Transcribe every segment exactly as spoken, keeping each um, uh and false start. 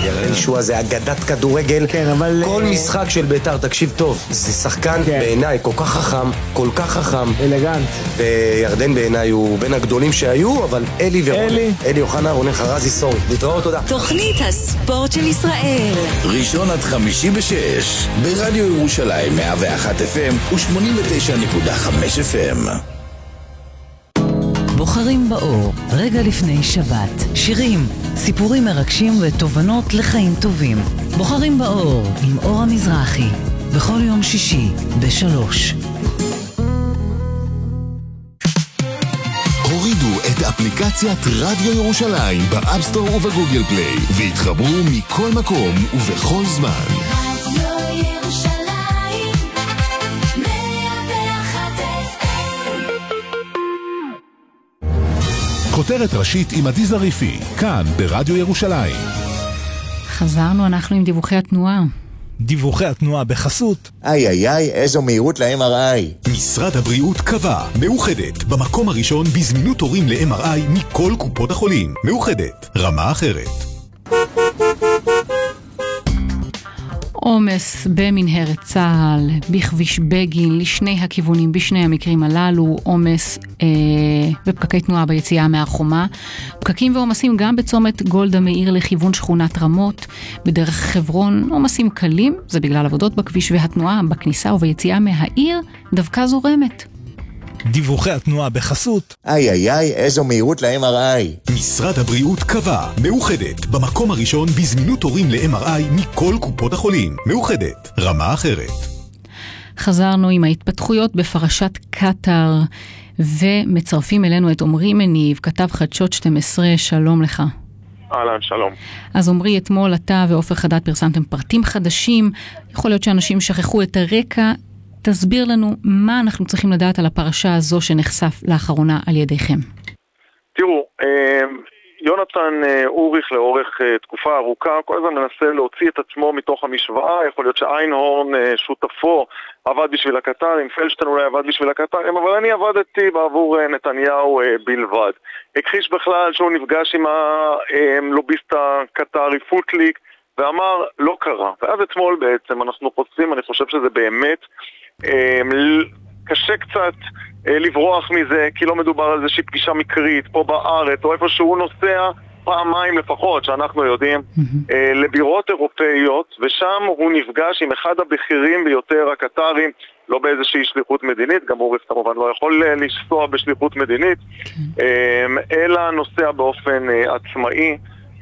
ירדן שועה זה אגדת כדורגל. כן, אבל... כל משחק של בית"ר, תקשיב טוב, זה שחקן בעיניי כל כך חכם, כל כך חכם. אלגנט. וירדן בעיניי הוא בין הגדולים שהיו, אבל אלי ורונן. אלי אוחנה, רונן חרזי, סורי. להתראות, תודה. תוכנית הספורט של ישראל. ראשון עד חמישי בשש, ברדיו ירושלים מאה ואחת אף אם ו-שמונים ותשע נקודה חמש אף אם. בוחרים באור, רגע לפני שבת. שירים, סיפורים מרגשים ותובנות לחיים טובים. בוחרים באור עם אור המזרחי. בכל יום שישי בשלוש. הורידו את אפליקציית רדיו ירושלים באפסטור ובגוגל פליי והתחברו מכל מקום ובכל זמן. רדיו ירושלים מאה ואחת אף אם. כותרת ראשית עם עדי זריפי, כאן ברדיו ירושלים. חזרנו אנחנו עם דיווחי התנועה. דיווחי התנועה בחסות. איי איי איי, איזו מהירות ל-אם אר איי. משרד הבריאות קבע, מאוחדת, במקום הראשון בזמינות תורים ל-אם אר איי מכל קופות החולים. מאוחדת, רמה אחרת. עומס במנהרת צהל, בכביש בגין, לשני הכיוונים, בשני המקרים הללו, עומס אה, ופקקי תנועה ביציאה מהחומה. פקקים ועומסים גם בצומת גולדה מאיר לכיוון שכונת רמות, בדרך חברון, עומסים קלים, זה בגלל עבודות בכביש, והתנועה בכניסה וביציאה מהעיר דווקא זורמת. דיווחי התנועה בחסות. איי איי איי, איזו מהירות ל-אם אר איי. משרד הבריאות קבע, מאוחדת, במקום הראשון בזמינות תורים ל-אם אר איי מכל קופות החולים. מאוחדת, רמה אחרת. חזרנו עם ההתפתחויות בפרשת קטר, ומצרפים אלינו את עומרי מניב, כתב חדשות שתים עשרה, שלום לך. אהלן, שלום. אז עומרי, אתמול אתה ואופר חדד פרסמתם פרטים חדשים, יכול להיות שאנשים שכחו את הרקע, תסביר לנו מה אנחנו צריכים לדעת על הפרשה הזו שנחשף לאחרונה על ידיכם. תראו, יונתן אוריך לאורך תקופה ארוכה, כל הזמן מנסה להוציא את עצמו מתוך המשוואה, יכול להיות שאיינהורן שותפו עבד בשביל הקטרים, פלדשטיין אולי עבד בשביל הקטרים, אבל אני עבדתי בעבור נתניהו בלבד. הכחיש בכלל שהוא נפגש עם הלוביסט הקטרי פוטליק, ואמר לא קרה. ואז אתמול בעצם אנחנו חושפים, אני חושב שזה באמת קשה קצת לברוח מזה, כי לא מדובר על איזושהי פגישה מקרית פה בארץ, או איפה שהוא נוסע פעמיים לפחות, שאנחנו יודעים, לבירות אירופאיות, ושם הוא נפגש עם אחד הבכירים ביותר הקטרים, לא באיזושהי שליחות מדינית, גם אוריף כמובן לא יכול לנסוע בשליחות מדינית, אלא נוסע באופן עצמאי,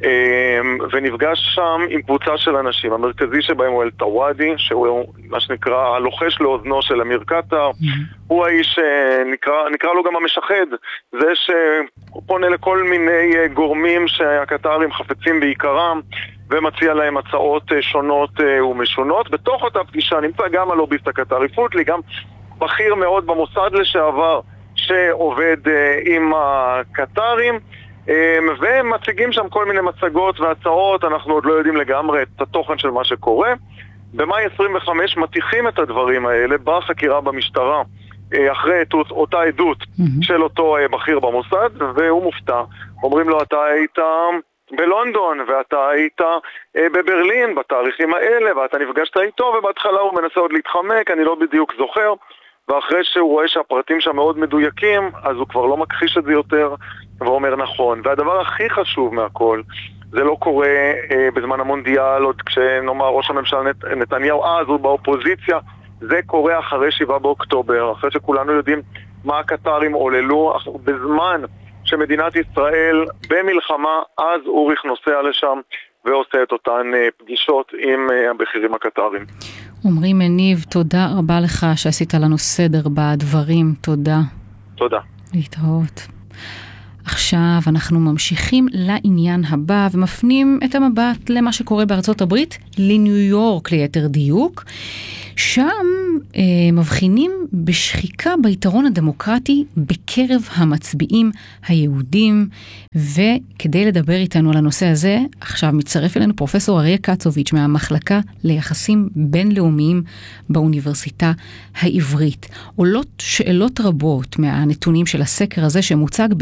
ונפגש שם עם קבוצה של אנשים. המרכזי שבהם הוא אל-טוואדי, שהוא מה שנקרא הלוחש לאוזנו של אמיר קטר. הוא האיש שנקרא, נקרא לו גם המשחד, זה שפונה לכל מיני גורמים שהקטרים חפצים בעיקרם ומציע להם הצעות שונות ומשונות. בתוך אותה פגישה נמצא גם הלוביסט הקטרי פוטלי, גם בכיר מאוד במוסד לשעבר שעובד עם הקטרים, והם מציגים שם כל מיני מצגות והצעות. אנחנו עוד לא יודעים לגמרי את התוכן של מה שקורה. במאי עשרים וחמש מתיחים את הדברים האלה בחקירה במשטרה, אחרי אותה עדות של אותו בכיר במוסד, והוא מופתע. אומרים לו, אתה היית בלונדון ואתה היית בברלין בתאריכים האלה ואתה נפגשת איתו, ובהתחלה הוא מנסה עוד להתחמק, אני לא בדיוק זוכר, ואחרי שהוא רואה שהפרטים שם מאוד מדויקים, אז הוא כבר לא מכחיש את זה יותר ואומר נכון. והדבר הכי חשוב מהכל, זה לא קורה אה, בזמן המונדיאל, עוד כשנאמר ראש הממשלה נת, נתניהו, אז הוא באופוזיציה, זה קורה אחרי שבעה באוקטובר, אחרי שכולנו יודעים מה הקטרים עוללו, בזמן שמדינת ישראל במלחמה, אז אוריך נוסע לשם ועושה את אותן אה, פגישות עם אה, הבכירים הקטרים. עומרי מניב, תודה רבה לך שעשית לנו סדר בדברים, תודה. תודה. להתראות. עכשיו אנחנו ממשיכים לעניין הבא ומפנים את המבט למה שקורה בארצות הברית, לניו יורק ליתר דיוק. שם אה, מבחינים בשחיקה ביתרון הדמוקרטי בקרב המצביעים היהודים, וכדי לדבר איתנו על הנושא הזה, עכשיו מצטרף אלינו פרופסור אריה קצוביץ' מהמחלקה ליחסים בינלאומיים באוניברסיטה העברית. עולות שאלות רבות מהנתונים של הסקר הזה שמוצג ב-סי אן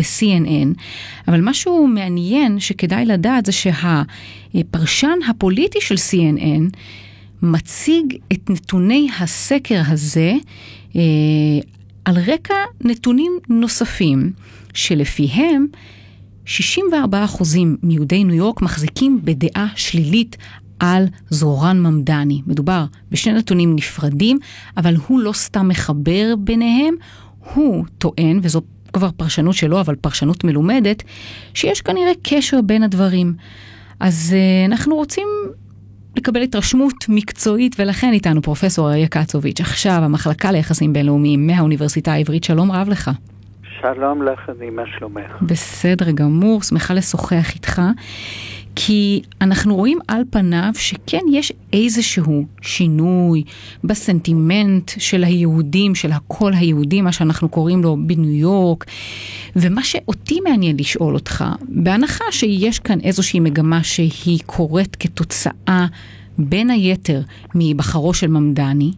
אן, אבל משהו מעניין שכדאי לדעת זה שהפרשן הפוליטי של סי אן אן מציג את נתוני הסקר הזה אה, על רקע נתונים נוספים, שלפיהם שישים וארבעה אחוז מיהודי ניו יורק מחזיקים בדעה שלילית על זורן ממדני. מדובר בשני נתונים נפרדים, אבל הוא לא סתם מחבר ביניהם, הוא טוען, וזו כבר פרשנות שלו, אבל פרשנות מלומדת, שיש כנראה קשר בין הדברים. אז uh, אנחנו רוצים לקבל התרשמות מקצועית, ולכן איתנו פרופסור אריה קצוביץ', עכשיו המחלקה ליחסים בינלאומיים מהאוניברסיטה העברית. שלום רב לך. שלום לך, אני מה שלומך? בסדר גמור, שמחה לשוחח איתך, כי אנחנו רואים על פניו שכן יש איזשהו שינוי בסנטימנט של היהודים, של הקול היהודי, מה שאנחנו קוראים לו בניו יורק, ומה שאותי מעניין לשאול אותך, בהנחה שיש כאן איזושהי מגמה שהיא קורית כתוצאה בין היתר מבחרו של ממדני,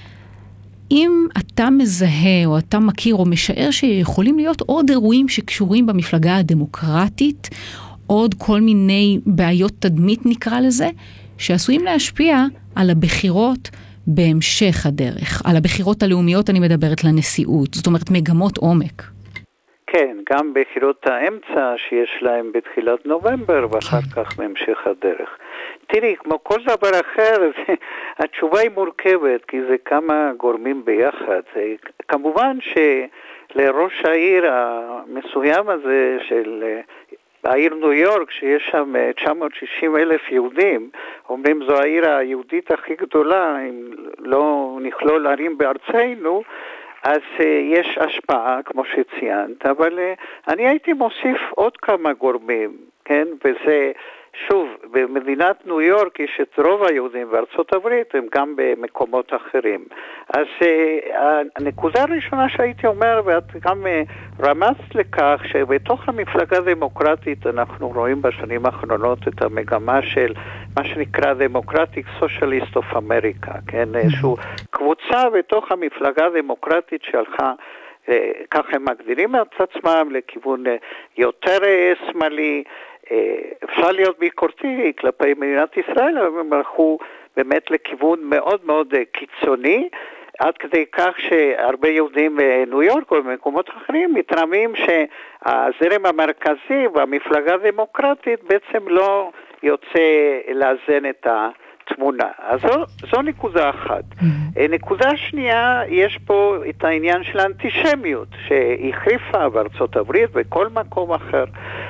אם אתה מזהה או אתה מכיר או משער שיכולים להיות עוד אירועים שקשורים במפלגה הדמוקרטית, עוד כל מיני בעיות תדמית נקרא לזה, שעשויים להשפיע על הבחירות בהמשך הדרך. על הבחירות הלאומיות אני מדברת לנשיאות, זאת אומרת מגמות עומק. כן, גם בחירות האמצע שיש להם בתחילת נובמבר ואחר כך בהמשך הדרך. תראי, כמו כל דבר אחר, התשובה היא מורכבת, כי זה כמה גורמים ביחד. כמובן שלראש העיר המסוים הזה של העיר ניו יורק, שיש שם תשע מאות ושישים אלף יהודים, אומרים זו העיר היהודית הכי גדולה, אם לא נכלול ערים בארצנו, אז uh, יש השפעה, כמו שציינת, אבל uh, אני הייתי מוסיף עוד כמה גורמים, כן? וזה, שוב, במדינת ניו יורק יש את רוב היהודים בארצות הברית, הם גם במקומות אחרים. אז uh, הנקודה הראשונה שהייתי אומר, ואת גם uh, רמזת לכך, שבתוך המפלגה הדמוקרטית אנחנו רואים בשנים האחרונות את המגמה של מה שנקרא Democratic Socialist of America, כן? איזושהי קבוצה בתוך המפלגה הדמוקרטית שהלכה, כך הם מגדירים את עצמם, לכיוון יותר שמאלי. אפשר להיות ביקורתי כלפי מדינת ישראל, אבל הם הלכו באמת לכיוון מאוד מאוד קיצוני, עד כדי כך שהרבה יהודים בניו יורק או במקומות אחרים מתרמים שהזרם המרכזי והמפלגה הדמוקרטית בעצם לא יוצא לאזן את התמונה. אז זו, זו נקודה אחת. Mm-hmm. נקודה שנייה, יש פה את העניין של האנטישמיות שהחריפה בארצות הברית וכל מקום אחר.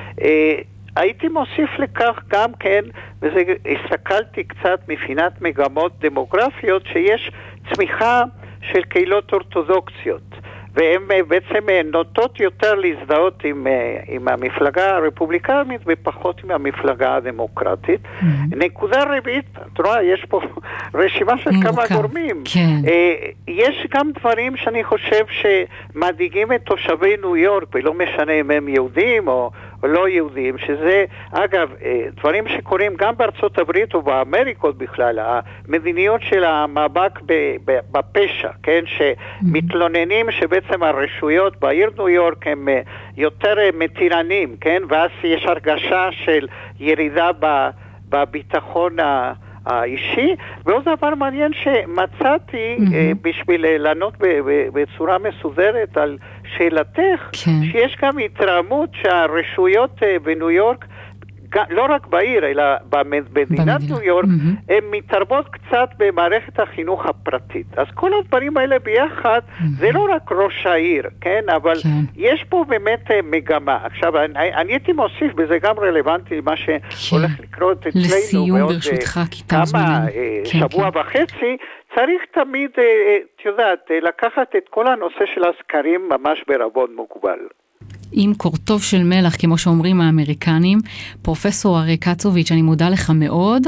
הייתי מוסיף לכך גם כן, וזה הסתכלתי קצת מפינת מגמות דמוגרפיות, שיש צמיחה של קהילות אורתודוקסיות, והן בעצם נוטות יותר להזדהות עם, עם המפלגה הרפובליקנית ופחות עם המפלגה הדמוקרטית. Mm-hmm. נקודה רביעית, את רואה, יש פה רשימה של מורכב. כמה גורמים. כן. יש גם דברים שאני חושב שמדאיגים את תושבי ניו יורק, ולא משנה אם הם יהודים או או לא יהודים, שזה, אגב, דברים שקורים גם בארצות הברית ובאמריקות בכלל, המדיניות של המאבק בפשע, כן, שמתלוננים שבעצם הרשויות בעיר ניו יורק הם יותר מתירנים, כן, ואז יש הרגשה של ירידה בביטחון האישי. ועוד דבר מעניין שמצאתי mm-hmm. בשביל לענות בצורה מסודרת על שאלתך, כן. שיש גם התרעמות שהרשויות בניו יורק, לא רק בעיר, אלא במדינת ניו יורק, mm-hmm. הן מתערבות קצת במערכת החינוך הפרטית. אז כל הדברים האלה ביחד, mm-hmm. זה לא רק ראש העיר, כן? אבל כן. יש פה באמת מגמה. עכשיו, אני, אני הייתי מוסיף, וזה גם רלוונטי למה שהולך כן. לקרות אצלנו. לסיום ברשותך, כמה כן, שבוע כן. וחצי, צריך תמיד, את יודעת, לקחת את כל הנושא של הסקרים ממש ברבון מוגבל. עם קורטוב של מלח, כמו שאומרים האמריקנים. פרופסור אריה קצוביץ', אני מודה לך מאוד.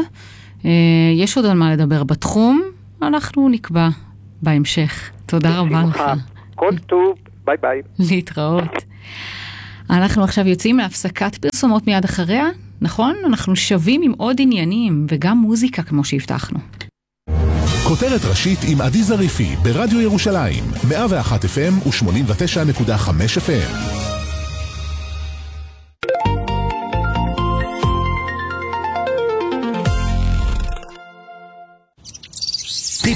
יש עוד על מה לדבר בתחום, אנחנו נקבע בהמשך. תודה רבה לך. כל טוב, ביי ביי. להתראות. אנחנו עכשיו יוצאים להפסקת פרסומות מיד אחריה, נכון? אנחנו שווים עם עוד עניינים וגם מוזיקה כמו שהבטחנו. כותרת ראשית עם עדי זריפי ברדיו ירושלים, מאה ואחת אף אם ו-שמונים ותשע נקודה חמש אף אם.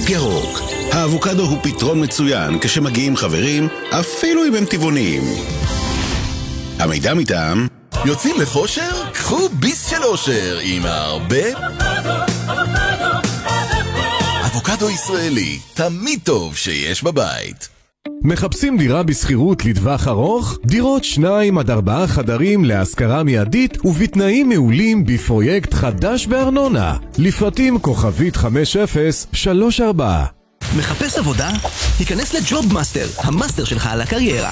דלק ירוק. האבוקדו הוא פתרון מצוין כשמגיעים חברים, אפילו אם הם טבעוניים. המידע מטעם יוצאים לחושר? קחו ביס של אושר עם הרבה אבוקדו ישראלי, תמיד טוב שיש בבית. מחפשים דירה בסחירות לטווח ארוך? דירות שניים עד ארבעה חדרים להשכרה מיידית ובתנאים מעולים בפרויקט חדש בארנונה. לפרטים כוכבית חמש אפס שלוש ארבע. מחפש עבודה? היכנס לג'וב מאסטר, המאסטר שלך על הקריירה.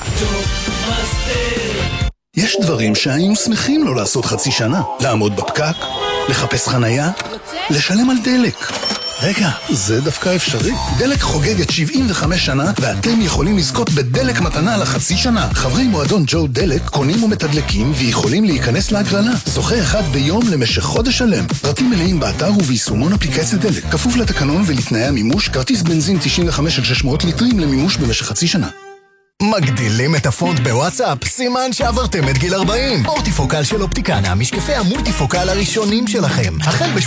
יש דברים שהיינו שמחים לא לעשות חצי שנה. לעמוד בפקק, לחפש חנייה, לשלם על דלק. רגע, זה דווקא אפשרי. דלק חוגגת שבעים וחמש שנה, ואתם יכולים לזכות בדלק מתנה לחצי שנה. חברי מועדון ג'ו דלק קונים ומתדלקים ויכולים להיכנס להגרלה. זוכה אחד ביום למשך חודש שלם. פרטים מלאים באתר וביישומון אפליקציית דלק. כפוף לתקנון ולתנאי המימוש, כרטיס בנזין תשעים וחמש עד שש מאות ליטרים למימוש במשך חצי שנה. מגדילים את הפונט בוואטסאפ, סימן שעברתם את גיל ארבעים. אורטיפוקל של אופטיקנה, משקפי המולטיפוקל הראשונים שלכם. החל ב